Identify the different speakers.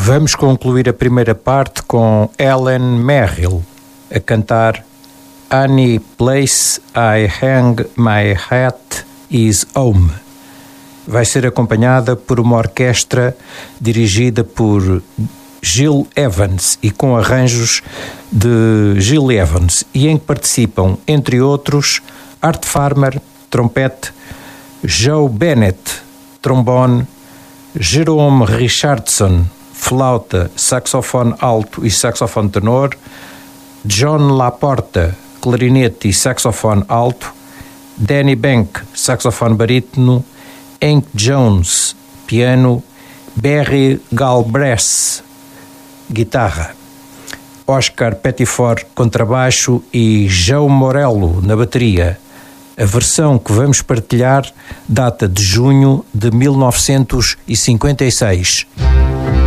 Speaker 1: Vamos concluir a primeira parte com Helen Merrill a cantar Any Place I Hang My Hat Is Home. Vai ser acompanhada por uma orquestra dirigida por Gil Evans e com arranjos de Gil Evans, e em que participam, entre outros, Art Farmer, trompete, Joe Bennett, trombone, Jerome Richardson, flauta, saxofone alto e saxofone tenor, John Laporta, clarinete e saxofone alto, Danny Bank, saxofone barítono, Hank Jones, piano, Barry Galbraith, guitarra, Oscar Pettiford, contrabaixo e Joe Morello na bateria. A versão que vamos partilhar data de junho de 1956.